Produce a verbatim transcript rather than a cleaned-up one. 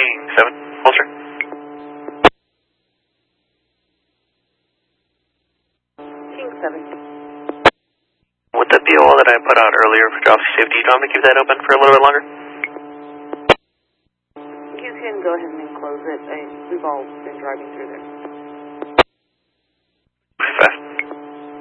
King seven, holster. King seven. With the B O L that I put out earlier for officer safety, do you want me to keep that open for a little bit longer? You can go ahead and close it. I, we've all been driving through there.